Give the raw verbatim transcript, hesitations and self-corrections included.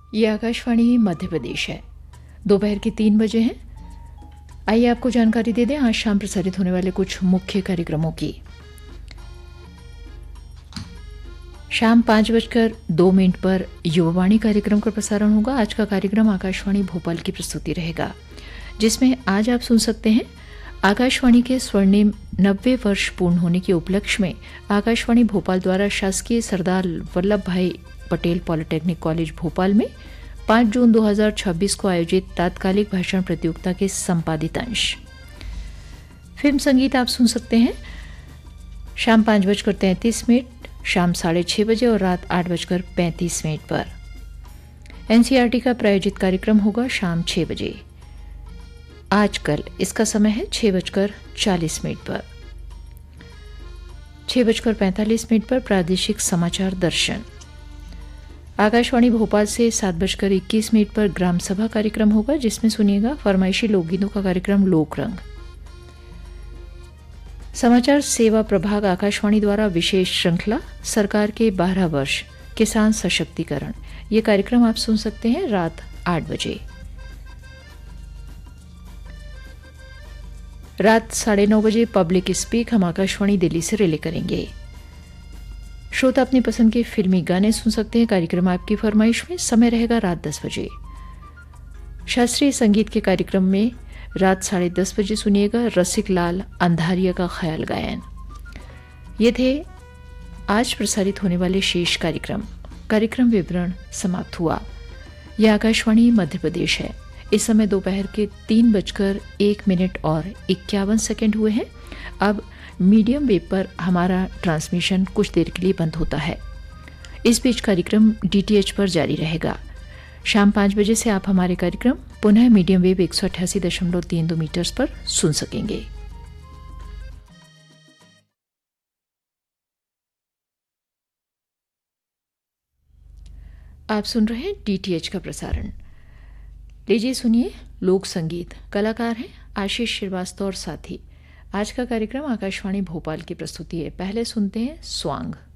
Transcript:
ये आकाशवाणी मध्य प्रदेश है। दोपहर के तीन बजे हैं। आइए आपको जानकारी दे दें आज शाम प्रसारित होने वाले कुछ मुख्य कार्यक्रमों की। शाम पाँच बजकर दो मिनट पर युवावाणी कार्यक्रम का प्रसारण होगा। आज का कार्यक्रम आकाशवाणी भोपाल की प्रस्तुति रहेगा, जिसमें आज आप सुन सकते हैं आकाशवाणी के स्वर्णिम नब्बे वर्ष पूर्ण होने के उपलक्ष्य में आकाशवाणी भोपाल द्वारा शासकीय सरदार वल्लभ भाई पटेल पॉलिटेक्निक कॉलेज भोपाल में पाँच जून दो हज़ार छब्बीस को आयोजित तात्कालिक भाषण प्रतियोगिता के संपादित अंश। फिल्म संगीत आप सुन सकते हैं शाम पाँच बजकर तैंतीस मिनट, शाम साढ़े छः बजे और रात आठ बजकर पैंतीस मिनट पर। एनसीईआरटी का प्रायोजित कार्यक्रम होगा शाम छः बजे। आजकल इसका समय है छः बजकर चालीस मिनट पर। छः बजकर पैंतालीस मिनट पर प्रादेशिक समाचार दर्शन। आकाशवाणी भोपाल से सात बजकर इक्कीस मिनट पर ग्राम सभा कार्यक्रम होगा, जिसमें सुनिएगा फरमाइशी लोकगीतों का कार्यक्रम लोकरंग। समाचार सेवा प्रभाग आकाशवाणी द्वारा विशेष श्रृंखला सरकार के बारह वर्ष किसान सशक्तिकरण, ये कार्यक्रम आप सुन सकते हैं रात आठ बजे। रात साढ़े नौ बजे पब्लिक स्पीक हम आकाशवाणी दिल्ली से रिले करेंगे। श्रोता अपनी पसंद के फिल्मी गाने सुन सकते हैं। कार्यक्रम आपकी फरमाइश में समय रहेगा रात दस बजे। शास्त्रीय संगीत के कार्यक्रम में रात साढ़े दस बजे सुनिएगा रसिक लाल अंधारिया का ख्याल गायन। ये थे आज प्रसारित होने वाले शेष कार्यक्रम। कार्यक्रम विवरण समाप्त हुआ। यह आकाशवाणी मध्य प्रदेश है। इस समय दोपहर के तीन बजकर एक मिनट और इक्यावन सेकेंड हुए हैं। अब मीडियम वेव पर हमारा ट्रांसमिशन कुछ देर के लिए बंद होता है। इस बीच कार्यक्रम डीटीएच पर जारी रहेगा। शाम पाँच बजे से आप हमारे कार्यक्रम पुनः मीडियम वेव एक सौ अट्ठासी दशमलव तीन दो मीटर्स पर सुन सकेंगे। आप सुन रहे हैं डीटीएच का प्रसारण। लीजिए सुनिए लोक संगीत। कलाकार हैं आशीष श्रीवास्तव और साथी। आज का कार्यक्रम आकाशवाणी भोपाल की प्रस्तुति है। पहले सुनते हैं स्वांग।